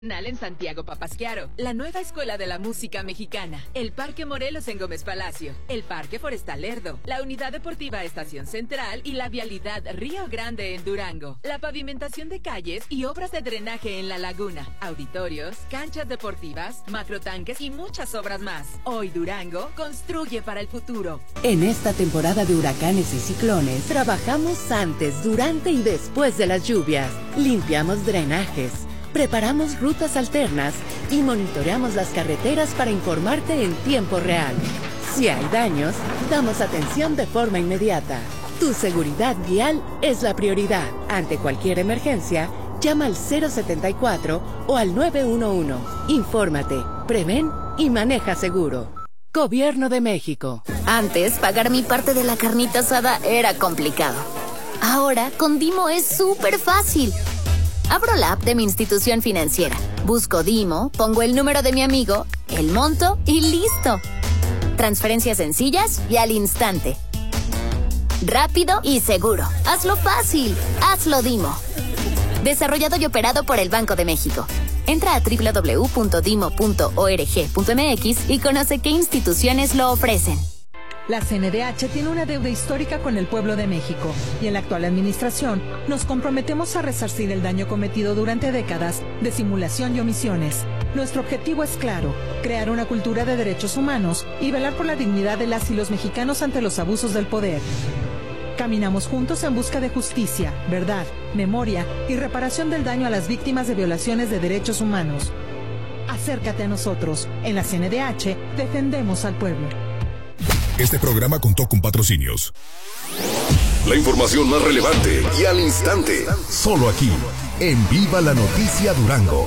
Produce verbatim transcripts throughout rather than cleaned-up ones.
En Santiago Papasquiaro, la nueva escuela de la música mexicana, el Parque Morelos en Gómez Palacio, el Parque Forestal Lerdo, la Unidad Deportiva Estación Central y la Vialidad Río Grande en Durango, la pavimentación de calles y obras de drenaje en la laguna, auditorios, canchas deportivas, macrotanques y muchas obras más. Hoy Durango construye para el futuro. En esta temporada de huracanes y ciclones, trabajamos antes, durante y después de las lluvias. Limpiamos drenajes, preparamos rutas alternas y monitoreamos las carreteras para informarte en tiempo real. Si hay daños, damos atención de forma inmediata. Tu seguridad vial es la prioridad. Ante cualquier emergencia, llama al cero setenta y cuatro o al nueve uno uno. Infórmate, prevén y maneja seguro. Gobierno de México. Antes, pagar mi parte de la carnita asada era complicado. Ahora, con Dimo es súper fácil. Abro la app de mi institución financiera, busco Dimo, pongo el número de mi amigo, el monto y listo. Transferencias sencillas y al instante. Rápido y seguro. Hazlo fácil. Hazlo Dimo. Desarrollado y operado por el Banco de México. Entra a doble u doble u doble u punto dimo punto org punto m x y conoce qué instituciones lo ofrecen. La C N D H tiene una deuda histórica con el pueblo de México y en la actual administración nos comprometemos a resarcir el daño cometido durante décadas de simulación y omisiones. Nuestro objetivo es claro, crear una cultura de derechos humanos y velar por la dignidad de las y los mexicanos ante los abusos del poder. Caminamos juntos en busca de justicia, verdad, memoria y reparación del daño a las víctimas de violaciones de derechos humanos. Acércate a nosotros. En la C N D H defendemos al pueblo. Este programa contó con patrocinios. La información más relevante y al instante. Solo aquí, en Viva la Noticia Durango.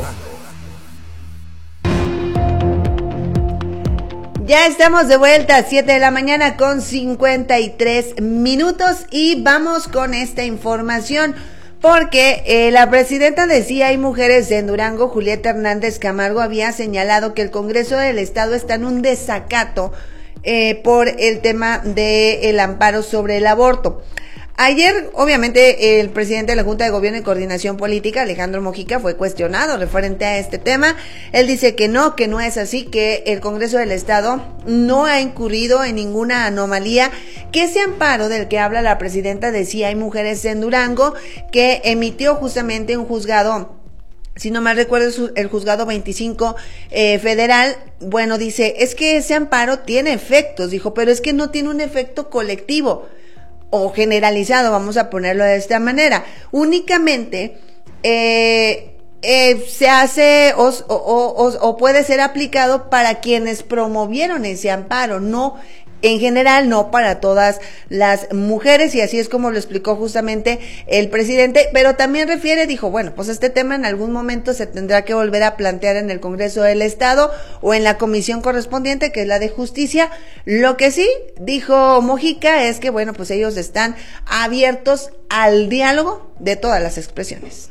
Ya estamos de vuelta, siete de la mañana con cincuenta y tres minutos y vamos con esta información. Porque eh, la presidenta de Sí Hay Mujeres en Durango, Julieta Hernández Camargo, había señalado que el Congreso del Estado está en un desacato Eh, por el tema del amparo sobre el aborto. Ayer, obviamente, el presidente de la Junta de Gobierno y Coordinación Política, Alejandro Mojica, fue cuestionado referente a este tema. Él dice que no, que no es así, que el Congreso del Estado no ha incurrido en ninguna anomalía, que ese amparo del que habla la presidenta de Sí Hay Mujeres en Durango, que emitió justamente un juzgado, si no mal recuerdo, el juzgado veinticinco eh, federal, bueno, dice, es que ese amparo tiene efectos, dijo, pero es que no tiene un efecto colectivo o generalizado, vamos a ponerlo de esta manera. Únicamente eh, eh, se hace o, o, o, o puede ser aplicado para quienes promovieron ese amparo, no en general, no para todas las mujeres, y así es como lo explicó justamente el presidente, pero también refiere, dijo, bueno, pues este tema en algún momento se tendrá que volver a plantear en el Congreso del Estado o en la comisión correspondiente, que es la de Justicia. Lo que sí dijo Mojica es que, bueno, pues ellos están abiertos al diálogo de todas las expresiones.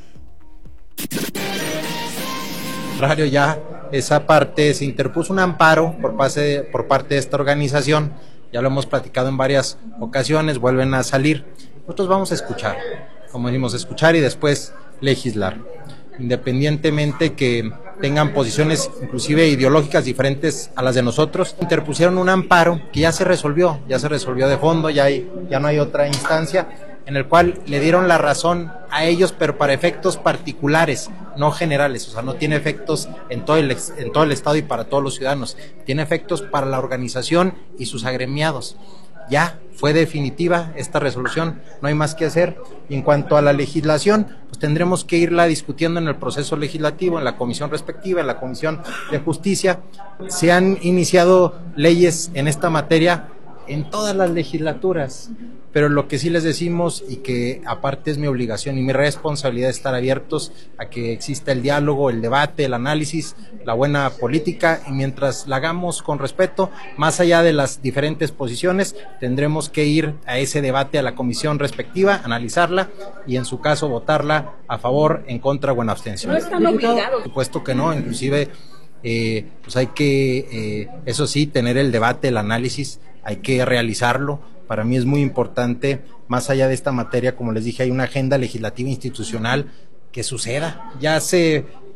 Contrario, ya esa parte se interpuso un amparo por parte de, por parte de esta organización, ya lo hemos platicado en varias ocasiones, vuelven a salir. Nosotros vamos a escuchar, como decimos, escuchar y después legislar, independientemente que tengan posiciones inclusive ideológicas diferentes a las de nosotros. Interpusieron un amparo que ya se resolvió, ya se resolvió de fondo, ya, hay, ya no hay otra instancia, en el cual le dieron la razón a ellos, pero para efectos particulares, no generales, o sea, no tiene efectos en todo el, en todo el estado y para todos los ciudadanos, tiene efectos para la organización y sus agremiados. Ya fue definitiva esta resolución, no hay más que hacer. Y en cuanto a la legislación, pues tendremos que irla discutiendo en el proceso legislativo, en la comisión respectiva, en la Comisión de Justicia. Se han iniciado leyes en esta materia en todas las legislaturas, pero lo que sí les decimos, y que aparte es mi obligación y mi responsabilidad, estar abiertos a que exista el diálogo, el debate, el análisis, la buena política, y mientras la hagamos con respeto, más allá de las diferentes posiciones, tendremos que ir a ese debate, a la comisión respectiva, analizarla y en su caso votarla a favor, en contra o en abstención. No están obligados. Por supuesto que no, inclusive eh, pues hay que, eh, eso sí, tener el debate, el análisis, hay que realizarlo. Para mí es muy importante, más allá de esta materia, como les dije, hay una agenda legislativa institucional que suceda. Ya se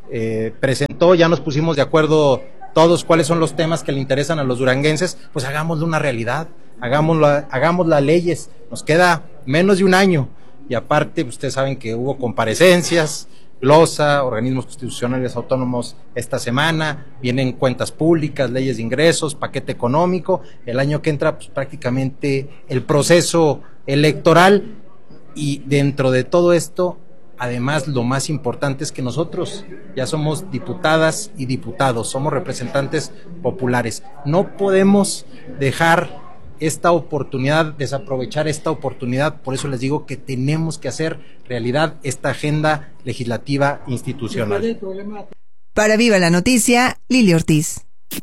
eh, presentó, ya nos pusimos de acuerdo todos cuáles son los temas que le interesan a los duranguenses, pues hagámoslo una realidad, hagámoslo, hagamos las leyes, nos queda menos de un año, y aparte ustedes saben que hubo comparecencias, glosa, organismos constitucionales autónomos esta semana, vienen cuentas públicas, leyes de ingresos, paquete económico, el año que entra pues prácticamente el proceso electoral, y dentro de todo esto, además lo más importante es que nosotros ya somos diputadas y diputados, somos representantes populares, no podemos dejar esta oportunidad, desaprovechar esta oportunidad, por eso les digo que tenemos que hacer realidad esta agenda legislativa institucional. Para Viva la Noticia, Lili Ortiz.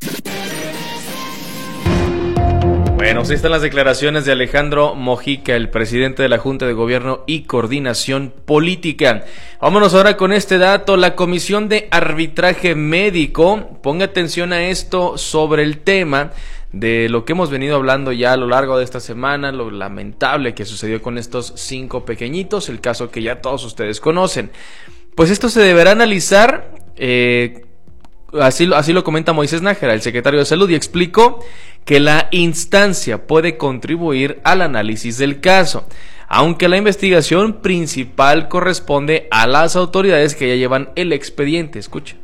Bueno, pues ahí están las declaraciones de Alejandro Mojica, el presidente de la Junta de Gobierno y Coordinación Política. Vámonos ahora con este dato. La Comisión de Arbitraje Médico, ponga atención a esto sobre el tema de lo que hemos venido hablando ya a lo largo de esta semana, lo lamentable que sucedió con estos cinco pequeñitos, el caso que ya todos ustedes conocen. Pues esto se deberá analizar, eh, así, así lo comenta Moisés Nájera, el secretario de Salud, y explicó que la instancia puede contribuir al análisis del caso, aunque la investigación principal corresponde a las autoridades que ya llevan el expediente. Escucha.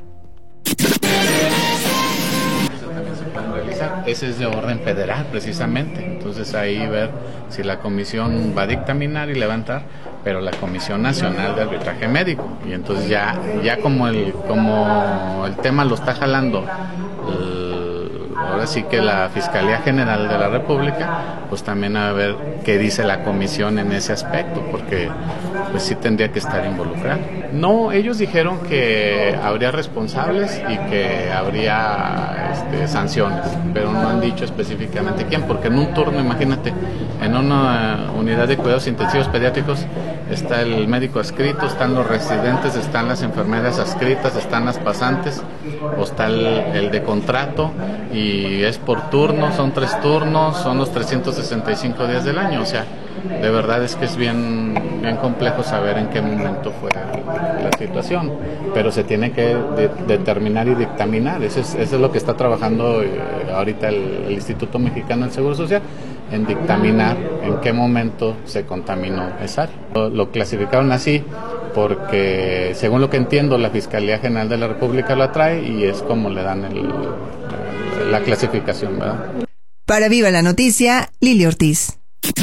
Ese es de orden federal, precisamente. Entonces ahí ver si la comisión va a dictaminar y levantar, pero la Comisión Nacional de Arbitraje Médico. Y entonces ya, ya como el, como el tema lo está jalando, el, ahora sí que la Fiscalía General de la República, pues también a ver qué dice la comisión en ese aspecto, porque pues sí tendría que estar involucrada. No, ellos dijeron que habría responsables y que habría este, sanciones, pero no han dicho específicamente quién, porque en un turno, imagínate, en una unidad de cuidados intensivos pediátricos está el médico adscrito, están los residentes, están las enfermeras adscritas, están las pasantes, o está el, el de contrato, y es por turno, son tres turnos, son los trescientos sesenta y cinco días del año, o sea, de verdad es que es bien, bien complejo saber en qué momento fue la situación, pero se tiene que de, determinar y dictaminar. Eso es, eso es lo que está trabajando eh, ahorita el, el Instituto Mexicano del Seguro Social, en dictaminar en qué momento se contaminó esa área. Lo, lo clasificaron así porque, según lo que entiendo, la Fiscalía General de la República lo trae y es como le dan el, el, la clasificación, ¿verdad? Para Viva la Noticia, Lili Ortiz.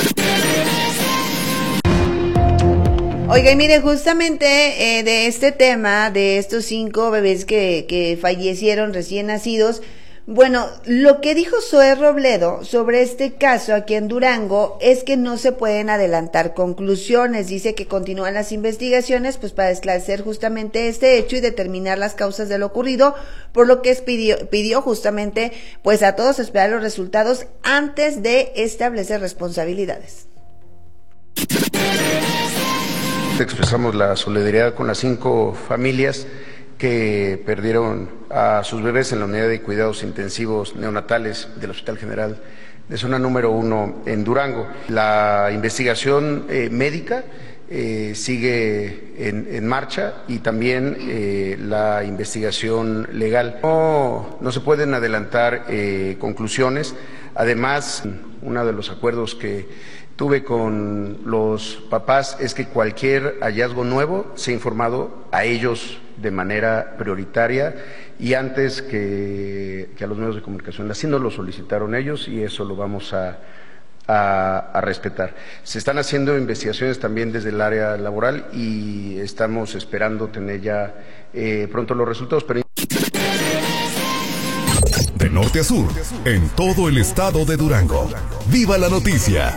Oiga, y mire, justamente eh, de este tema, de estos cinco bebés que, que fallecieron recién nacidos, bueno, lo que dijo Zoé Robledo sobre este caso aquí en Durango es que no se pueden adelantar conclusiones. Dice que continúan las investigaciones pues para esclarecer justamente este hecho y determinar las causas de lo ocurrido, por lo que pidió, pidió justamente pues a todos esperar los resultados antes de establecer responsabilidades. Expresamos la solidaridad con las cinco familias que perdieron a sus bebés en la unidad de cuidados intensivos neonatales del Hospital General de Zona Número uno en Durango. La investigación eh, médica eh, sigue en, en marcha y también eh, la investigación legal. No, no se pueden adelantar eh, conclusiones. Además, uno de los acuerdos que tuve con los papás es que cualquier hallazgo nuevo sea informado a ellos de manera prioritaria y antes que, que a los medios de comunicación. Así nos lo solicitaron ellos y eso lo vamos a, a, a respetar. Se están haciendo investigaciones también desde el área laboral y estamos esperando tener ya eh, pronto los resultados. Pero... De norte a sur, en todo el estado de Durango. ¡Viva la noticia!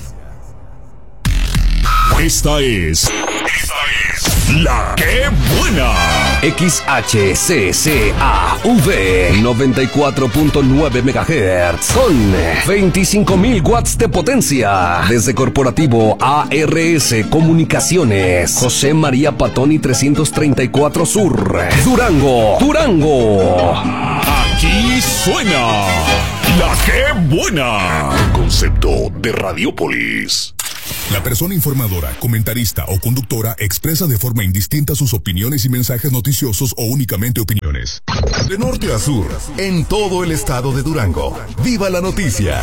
Esta es... Esta es... La ¡Qué buena! X H C C A V noventa y cuatro punto nueve megahertz con veinticinco mil watts de potencia. Desde Corporativo A R S Comunicaciones, José María Patoni trescientos treinta y cuatro Sur, Durango, Durango. Aquí suena La ¡Qué buena! Un concepto de Radiopolis. La persona informadora, comentarista o conductora expresa de forma indistinta sus opiniones y mensajes noticiosos o únicamente opiniones. De norte a sur, en todo el estado de Durango. ¡Viva la noticia!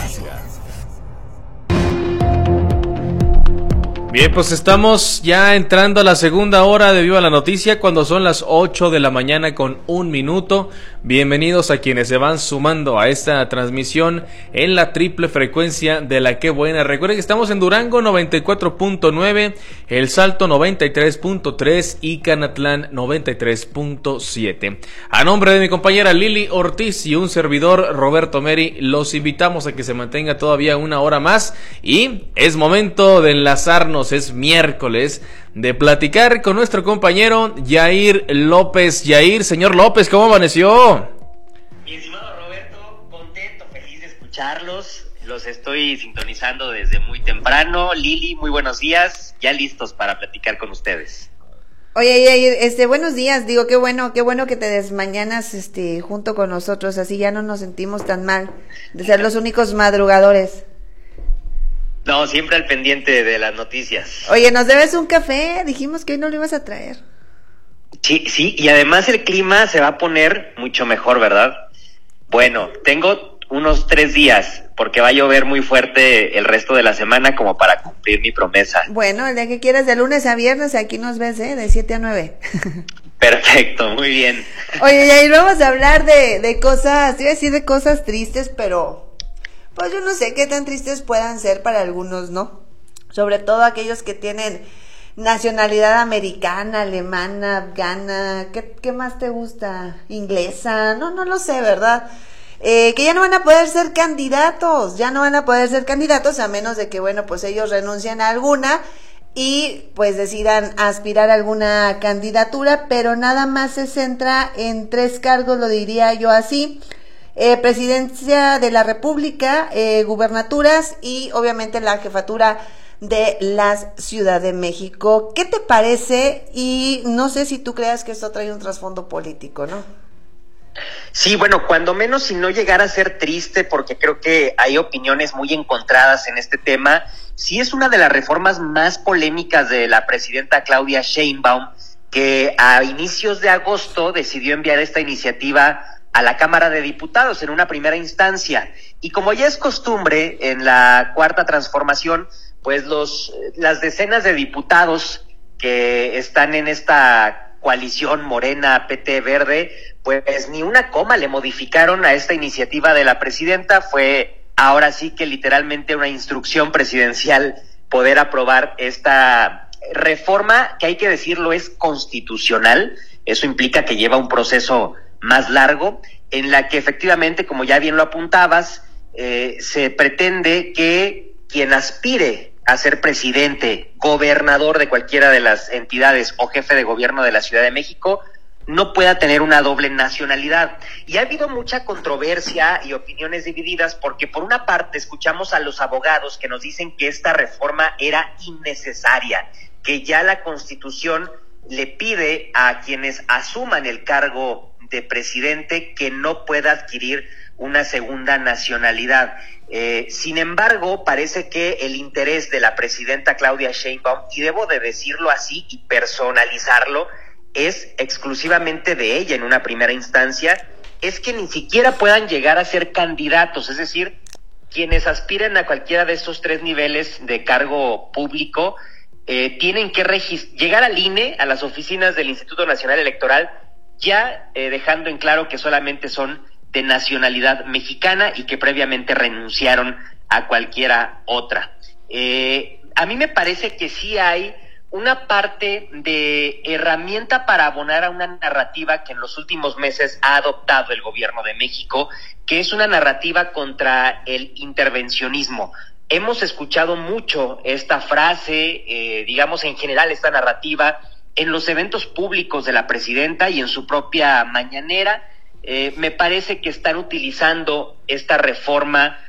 Bien, pues estamos ya entrando a la segunda hora de Viva la Noticia, cuando son las ocho de la mañana con un minuto. Bienvenidos a quienes se van sumando a esta transmisión en la triple frecuencia de La Qué Buena. Recuerden que estamos en Durango noventa y cuatro punto nueve, El Salto noventa y tres punto tres y Canatlán noventa y tres punto siete. A nombre de mi compañera Lili Ortiz y un servidor Roberto Meri, los invitamos a que se mantenga todavía una hora más y es momento de enlazarnos. Es miércoles de platicar con nuestro compañero Yair López. Yair, señor López, ¿cómo amaneció? Mi estimado Roberto, contento, feliz de escucharlos. Los estoy sintonizando desde muy temprano. Lili, muy buenos días. Ya listos para platicar con ustedes. Oye, Yair, este, buenos días. Digo, qué bueno, qué bueno que te desmañanas, este, junto con nosotros. Así ya no nos sentimos tan mal de ser los únicos madrugadores. No, siempre al pendiente de las noticias. Oye, nos debes un café, dijimos que hoy no lo ibas a traer. Sí, sí, y además el clima se va a poner mucho mejor, ¿verdad? Bueno, tengo unos tres días, porque va a llover muy fuerte el resto de la semana como para cumplir mi promesa. Bueno, el día que quieras, de lunes a viernes, aquí nos ves, ¿eh? De siete a nueve. Perfecto, muy bien. Oye, y ahí vamos a hablar de, de cosas, te iba a decir de cosas tristes, pero... pues yo no sé qué tan tristes puedan ser para algunos, ¿no? Sobre todo aquellos que tienen nacionalidad americana, alemana, afgana, ¿qué, qué más te gusta? Inglesa, no, no lo sé, ¿verdad? Eh, que ya no van a poder ser candidatos, ya no van a poder ser candidatos a menos de que, bueno, pues ellos renuncien a alguna y pues decidan aspirar a alguna candidatura, pero nada más se centra en tres cargos, lo diría yo así. Eh, presidencia de la República, eh, gubernaturas y obviamente la jefatura de la Ciudad de México. ¿Qué te parece? Y no sé si tú creas que esto trae un trasfondo político, ¿no? Sí, bueno, cuando menos si no llegara a ser triste, porque creo que hay opiniones muy encontradas en este tema, sí es una de las reformas más polémicas de la presidenta Claudia Sheinbaum, que a inicios de agosto decidió enviar esta iniciativa a la Cámara de Diputados en una primera instancia. Y como ya es costumbre en la Cuarta Transformación, pues los las decenas de diputados que están en esta coalición Morena, P T, Verde, pues ni una coma le modificaron a esta iniciativa de la presidenta. Fue ahora sí que literalmente una instrucción presidencial poder aprobar esta reforma, que hay que decirlo es constitucional. Eso implica que lleva un proceso más largo, en la que efectivamente, como ya bien lo apuntabas, eh, se pretende que quien aspire a ser presidente, gobernador de cualquiera de las entidades o jefe de gobierno de la Ciudad de México no pueda tener una doble nacionalidad. Y ha habido mucha controversia y opiniones divididas porque por una parte escuchamos a los abogados que nos dicen que esta reforma era innecesaria, que ya la Constitución le pide a quienes asuman el cargo de presidente que no pueda adquirir una segunda nacionalidad. Eh, sin embargo, parece que el interés de la presidenta Claudia Sheinbaum, y debo de decirlo así y personalizarlo, es exclusivamente de ella en una primera instancia, es que ni siquiera puedan llegar a ser candidatos, es decir, quienes aspiren a cualquiera de estos tres niveles de cargo público, eh, tienen que regist- llegar al I N E, a las oficinas del Instituto Nacional Electoral, ya eh, dejando en claro que solamente son de nacionalidad mexicana y que previamente renunciaron a cualquiera otra. Eh, a mí me parece que sí hay una parte de herramienta para abonar a una narrativa que en los últimos meses ha adoptado el gobierno de México, que es una narrativa contra el intervencionismo. Hemos escuchado mucho esta frase, eh, digamos en general esta narrativa, en los eventos públicos de la presidenta y en su propia mañanera. Eh, me parece que están utilizando esta reforma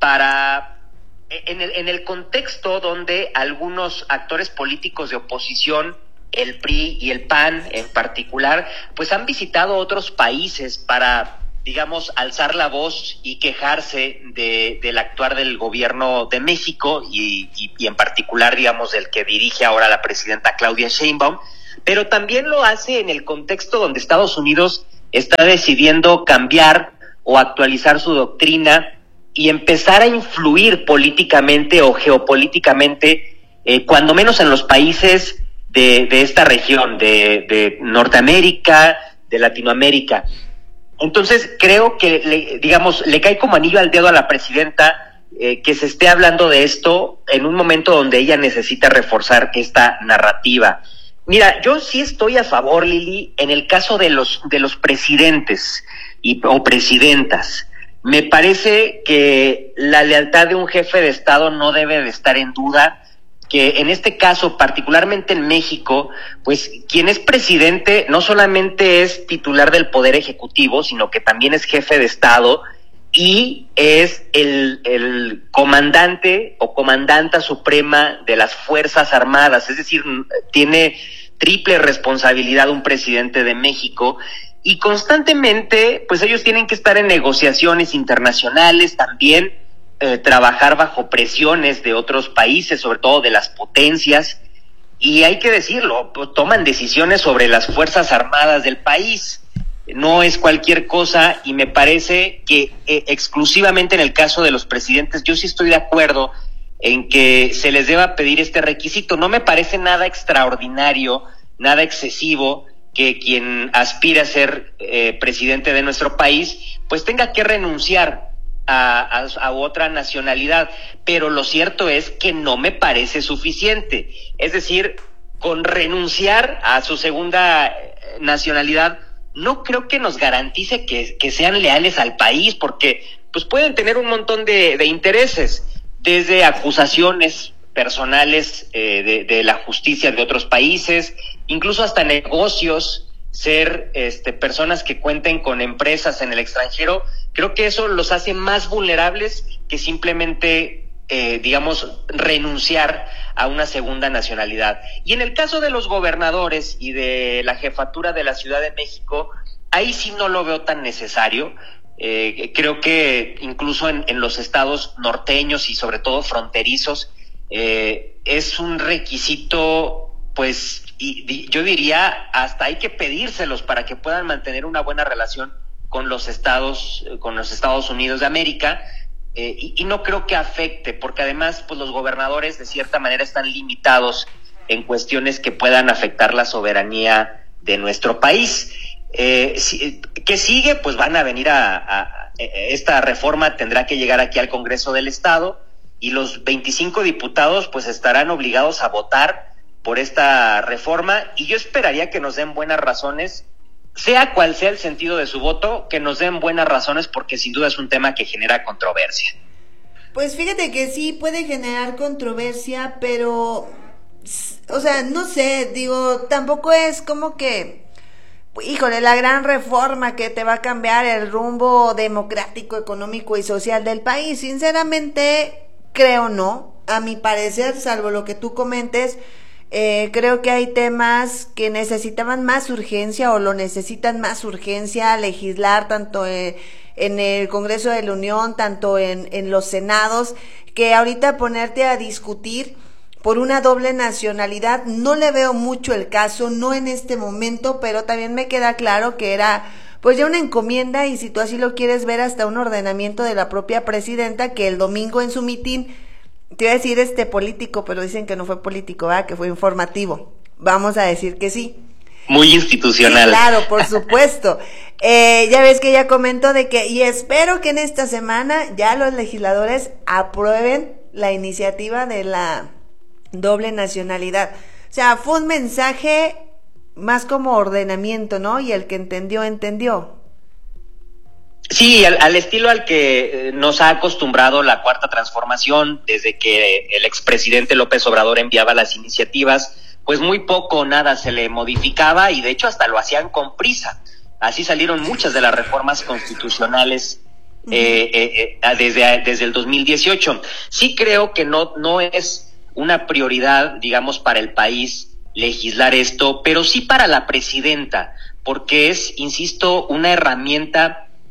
para, en el, en el contexto donde algunos actores políticos de oposición, el P R I y el P A N en particular, pues han visitado otros países para digamos, alzar la voz y quejarse de, del actuar del gobierno de México y, y, y en particular, digamos, del que dirige ahora la presidenta Claudia Sheinbaum, pero también lo hace en el contexto donde Estados Unidos está decidiendo cambiar o actualizar su doctrina y empezar a influir políticamente o geopolíticamente, eh, cuando menos en los países de, de esta región, de, de Norteamérica, de Latinoamérica. Entonces creo que, le, digamos, le cae como anillo al dedo a la presidenta eh, que se esté hablando de esto en un momento donde ella necesita reforzar esta narrativa. Mira, yo sí estoy a favor, Lili, en el caso de los de los presidentes y o presidentas. Me parece que la lealtad de un jefe de Estado no debe de estar en duda, que en este caso, particularmente en México, pues quien es presidente no solamente es titular del Poder Ejecutivo, sino que también es jefe de Estado y es el, el comandante o comandanta suprema de las Fuerzas Armadas, es decir, tiene triple responsabilidad un presidente de México. Y constantemente, pues ellos tienen que estar en negociaciones internacionales, también eh, trabajar bajo presiones de otros países, sobre todo de las potencias, y hay que decirlo, pues, toman decisiones sobre las Fuerzas Armadas del país. No es cualquier cosa, y me parece que eh, exclusivamente en el caso de los presidentes, yo sí estoy de acuerdo en que se les deba pedir este requisito. No me parece nada extraordinario, nada excesivo, que quien aspira a ser eh, presidente de nuestro país, pues tenga que renunciar a, a, a otra nacionalidad. Pero lo cierto es que no me parece suficiente. Es decir, con renunciar a su segunda nacionalidad, no creo que nos garantice que, que sean leales al país, porque pues pueden tener un montón de, de intereses, desde acusaciones personales eh, de, de la justicia de otros países, incluso hasta negocios, ser este, personas que cuenten con empresas en el extranjero. Creo que eso los hace más vulnerables que simplemente, eh, digamos, renunciar a una segunda nacionalidad. Y en el caso de los gobernadores y de la jefatura de la Ciudad de México, ahí sí no lo veo tan necesario. Eh, creo que incluso en, en los estados norteños y sobre todo fronterizos, eh, es un requisito, pues, y, y yo diría, hasta hay que pedírselos para que puedan mantener una buena relación con los estados, con los Estados Unidos de América, eh, y, y no creo que afecte, porque además, pues, los gobernadores de cierta manera están limitados en cuestiones que puedan afectar la soberanía de nuestro país. Eh, si, ¿qué sigue? Pues van a venir a, a, a esta reforma tendrá que llegar aquí al Congreso del Estado, y los veinticinco diputados pues estarán obligados a votar por esta reforma, y yo esperaría que nos den buenas razones, sea cual sea el sentido de su voto, que nos den buenas razones, porque sin duda es un tema que genera controversia. Pues fíjate que sí puede generar controversia, pero, o sea, no sé, digo, tampoco es como que, híjole, la gran reforma que te va a cambiar el rumbo democrático, económico y social del país. Sinceramente, creo no, a mi parecer, salvo lo que tú comentes, eh, creo que hay temas que necesitaban más urgencia o lo necesitan más urgencia legislar, tanto en, en el Congreso de la Unión, tanto en, en los senados, que ahorita ponerte a discutir por una doble nacionalidad, no le veo mucho el caso, no en este momento, pero también me queda claro que era pues ya una encomienda, y si tú así lo quieres ver, hasta un ordenamiento de la propia presidenta, que el domingo en su mitin, te iba a decir este político, pero dicen que no fue político, ¿verdad? Que fue informativo. Vamos a decir que sí. Muy institucional. Sí, claro, por supuesto. Eh, ya ves que ella comentó de que, y espero que en esta semana ya los legisladores aprueben la iniciativa de la doble nacionalidad. O sea, fue un mensaje más como ordenamiento, ¿no? Y el que entendió, entendió. Sí, al, al estilo al que nos ha acostumbrado la Cuarta Transformación, desde que el expresidente López Obrador enviaba las iniciativas, pues muy poco o nada se le modificaba, y de hecho hasta lo hacían con prisa. Así salieron muchas de las reformas constitucionales eh, eh, eh, desde, desde el dos mil dieciocho. Sí creo que no, no es una prioridad, digamos, para el país legislar esto, pero sí para la presidenta, porque es, insisto, una herramienta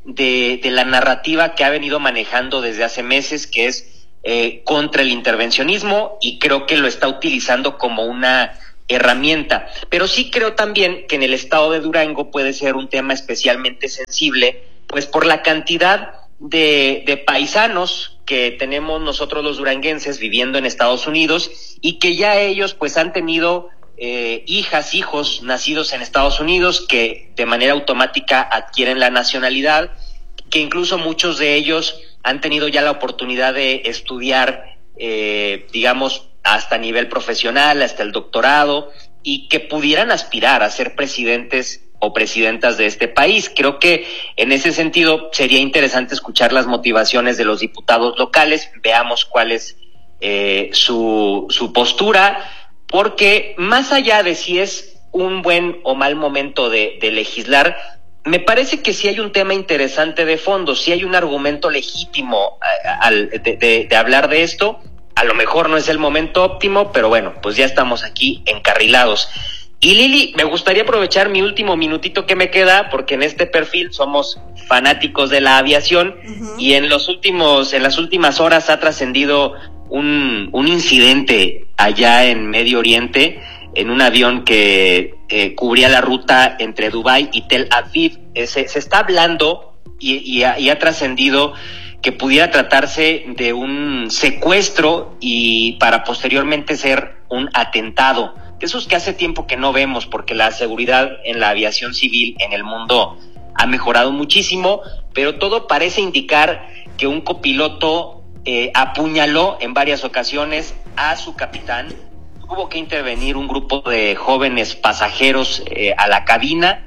de, de la narrativa que ha venido manejando desde hace meses, que es eh, contra el intervencionismo, y creo que lo está utilizando como una herramienta. Pero sí creo también que en el estado de Durango puede ser un tema especialmente sensible, pues por la cantidad de, de paisanos que tenemos nosotros los duranguenses viviendo en Estados Unidos, y que ya ellos pues han tenido eh, hijas, hijos nacidos en Estados Unidos que de manera automática adquieren la nacionalidad, que incluso muchos de ellos han tenido ya la oportunidad de estudiar, eh, digamos, hasta nivel profesional, hasta el doctorado, y que pudieran aspirar a ser presidentes o presidentas de este país. Creo que en ese sentido sería interesante escuchar las motivaciones de los diputados locales, veamos cuál es eh, su, su postura, porque más allá de si es un buen o mal momento de, de legislar, me parece que sí hay un tema interesante de fondo, sí hay un argumento legítimo al, de, de, de hablar de esto. A lo mejor no es el momento óptimo, pero bueno, pues ya estamos aquí encarrilados. Y Lili, me gustaría aprovechar mi último minutito que me queda, porque en este perfil somos fanáticos de la aviación, uh-huh. y en los últimos, en las últimas horas ha trascendido un, un incidente allá en Medio Oriente, en un avión que eh, cubría la ruta entre Dubái y Tel Aviv. Eh, se, se está hablando y, y ha, y ha trascendido que pudiera tratarse de un secuestro y para posteriormente ser un atentado. De esos que hace tiempo que no vemos, porque la seguridad en la aviación civil en el mundo ha mejorado muchísimo, pero todo parece indicar que un copiloto eh, apuñaló en varias ocasiones a su capitán. Tuvo que intervenir un grupo de jóvenes pasajeros eh, a la cabina,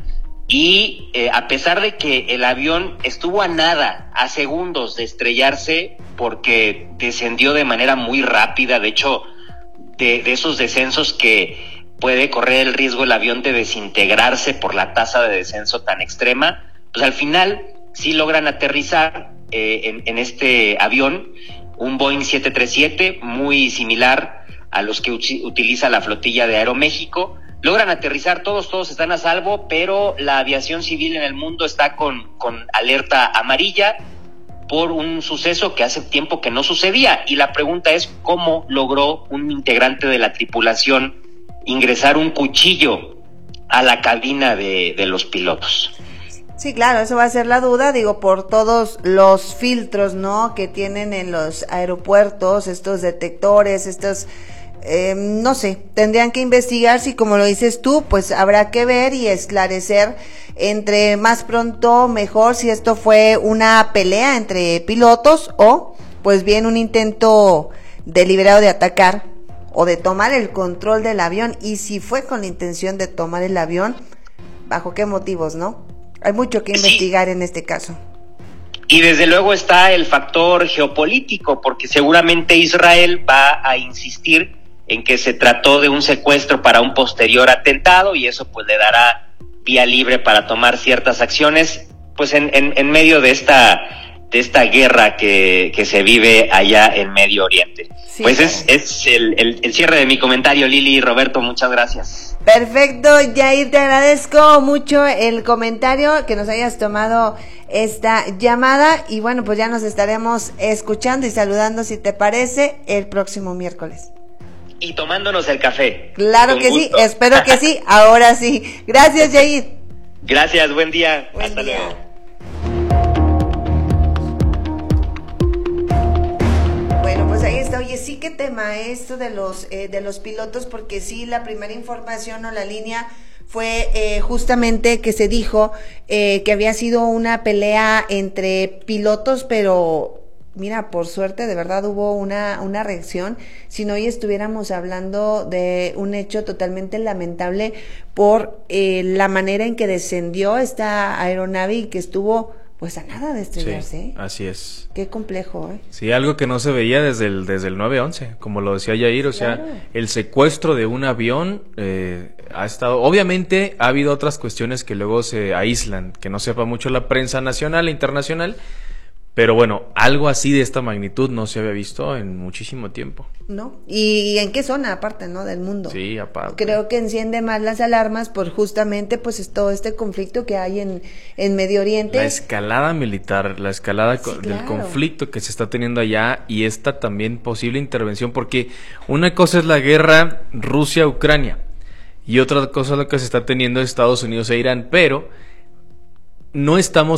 y eh, a pesar de que el avión estuvo a nada, a segundos de estrellarse, porque descendió de manera muy rápida, de hecho, de, de esos descensos que puede correr el riesgo el avión de desintegrarse por la tasa de descenso tan extrema, pues al final sí logran aterrizar eh, en, en este avión, un Boeing siete treinta y siete, muy similar a los que uti- utiliza la flotilla de Aeroméxico. Logran aterrizar todos, todos están a salvo, pero la aviación civil en el mundo está con, con alerta amarilla por un suceso que hace tiempo que no sucedía. Y la pregunta es, ¿cómo logró un integrante de la tripulación ingresar un cuchillo a la cabina de, de los pilotos? Sí, claro, eso va a ser la duda, digo, por todos los filtros, ¿no?, que tienen en los aeropuertos, estos detectores, estos... Eh, no sé, tendrían que investigar si, como lo dices tú, pues habrá que ver y esclarecer entre más pronto mejor si esto fue una pelea entre pilotos o pues bien un intento deliberado de atacar o de tomar el control del avión, y si fue con la intención de tomar el avión, ¿bajo qué motivos, no? Hay mucho que investigar sí. en este caso. Y desde luego está el factor geopolítico, porque seguramente Israel va a insistir en que se trató de un secuestro para un posterior atentado, y eso pues le dará vía libre para tomar ciertas acciones, pues en, en, en medio de esta de esta guerra que, que se vive allá en Medio Oriente. Sí, pues claro. es, es el, el, el cierre de mi comentario, Lili y Roberto, muchas gracias. Perfecto, Yair, te agradezco mucho el comentario, que nos hayas tomado esta llamada, y bueno, pues ya nos estaremos escuchando y saludando, si te parece, el próximo miércoles. Y tomándonos el café. Claro Con que gusto. sí, espero que sí, ahora sí. Gracias, Yair. Gracias, buen día. Buen Hasta día. luego. Bueno, pues ahí está. Oye, sí, qué tema esto de los eh, de los pilotos, porque sí, la primera información o la línea fue eh, justamente que se dijo eh, que había sido una pelea entre pilotos, pero mira, por suerte de verdad hubo una, una reacción, si no hoy estuviéramos hablando de un hecho totalmente lamentable por eh, la manera en que descendió esta aeronave y que estuvo pues a nada de estrellarse. Sí, así es. Qué complejo, ¿eh? Sí, algo que no se veía desde el, desde el nueve once, como lo decía Yair, o claro. sea, el secuestro de un avión eh, ha estado, obviamente ha habido otras cuestiones que luego se aíslan, que no sepa mucho la prensa nacional e internacional, Pero bueno, algo así de esta magnitud no se había visto en muchísimo tiempo. ¿No? ¿Y en qué zona aparte, no? Del mundo. Sí, aparte. Creo que enciende más las alarmas por justamente pues es todo este conflicto que hay en, en Medio Oriente. La escalada militar, la escalada Sí, del claro. conflicto que se está teniendo allá y esta también posible intervención, porque una cosa es la guerra Rusia-Ucrania y otra cosa es lo que se está teniendo Estados Unidos e Irán, pero no estamos